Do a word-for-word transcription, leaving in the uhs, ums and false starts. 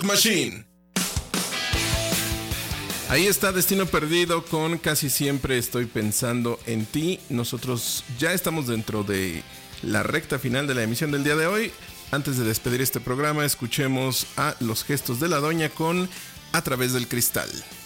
Rock Machine. Ahí está Destino Perdido con Casi Siempre Estoy Pensando en Ti. Nosotros ya estamos dentro de la recta final de la emisión del día de hoy. Antes de despedir este programa, escuchemos a Los Gestos de la Doña con A Través del Cristal.